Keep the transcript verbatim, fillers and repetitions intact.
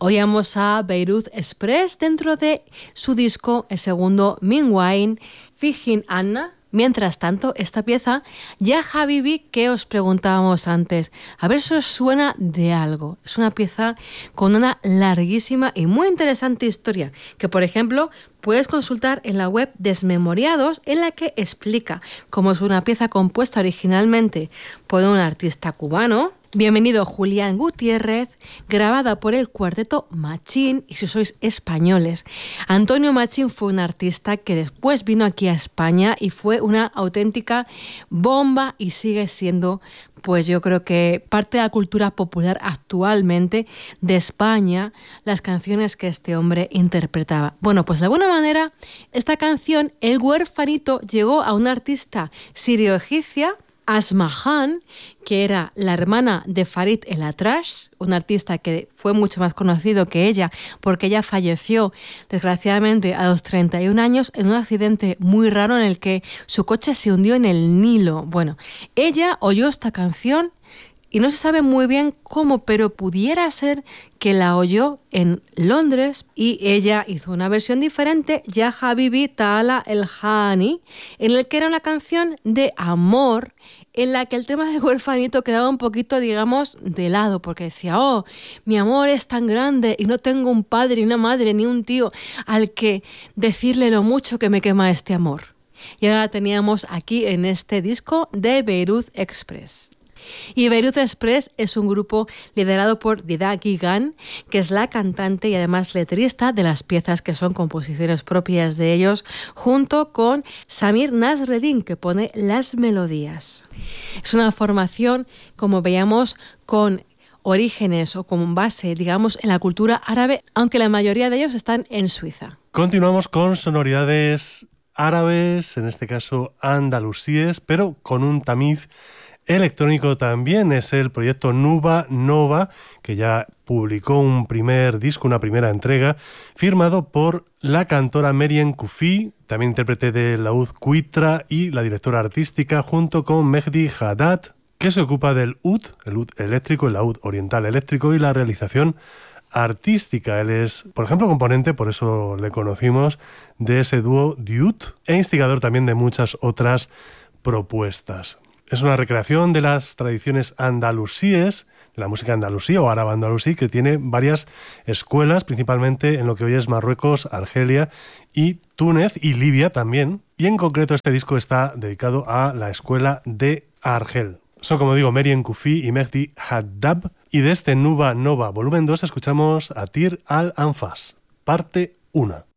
Oíamos a Beirut Express dentro de su disco, el segundo, Meanwhile, Fijin Anna. Mientras tanto, esta pieza, Ya Habibi, que os preguntábamos antes, a ver si os suena de algo. Es una pieza con una larguísima y muy interesante historia, que por ejemplo puedes consultar en la web Desmemoriados, en la que explica cómo es una pieza compuesta originalmente por un artista cubano. Bienvenido Julián Gutiérrez, grabada por el cuarteto Machín, y si sois españoles, Antonio Machín fue un artista que después vino aquí a España y fue una auténtica bomba y sigue siendo, pues yo creo que parte de la cultura popular actualmente de España, las canciones que este hombre interpretaba. Bueno, pues de alguna manera esta canción, El huérfanito, llegó a una artista sirio-egipcia, Asmahan, que era la hermana de Farid El Atrash, un artista que fue mucho más conocido que ella porque ella falleció desgraciadamente a los treinta y un años en un accidente muy raro en el que su coche se hundió en el Nilo. Bueno, ella oyó esta canción y no se sabe muy bien cómo, pero pudiera ser que la oyó en Londres y ella hizo una versión diferente, Ya Habibi Ta'ala El Hani, en el que era una canción de amor en la que el tema del huérfanito quedaba un poquito, digamos, de lado, porque decía, oh, mi amor es tan grande y no tengo un padre, ni una madre, ni un tío al que decirle lo mucho que me quema este amor. Y ahora la teníamos aquí en este disco de Beirut Express. Y Beirut Express es un grupo liderado por Dida Gigan, que es la cantante y además letrista de las piezas que son composiciones propias de ellos, junto con Samir Nasreddin, que pone las melodías. Es una formación, como veíamos, con orígenes o con base, digamos, en la cultura árabe, aunque la mayoría de ellos están en Suiza. Continuamos con sonoridades árabes, en este caso andalusíes, pero con un tamiz electrónico también. Es el proyecto Nuba Nova, que ya publicó un primer disco, una primera entrega, firmado por la cantora Meriem Kufi, también intérprete de laúd Quitra, y la directora artística, junto con Mehdi Haddad, que se ocupa del ud, el ud eléctrico, el laúd oriental eléctrico, y la realización artística. Él es, por ejemplo, componente, por eso le conocimos, de ese dúo Diut, e instigador también de muchas otras propuestas. Es una recreación de las tradiciones andalusíes, de la música andalusí o árabe andalusí, que tiene varias escuelas, principalmente en lo que hoy es Marruecos, Argelia y Túnez y Libia también. Y en concreto este disco está dedicado a la escuela de Argel. Son, como digo, Meriem Kufi y Mehdi Haddad. Y de este Nuba Nova volumen dos escuchamos a Tir al-Anfas, parte uno.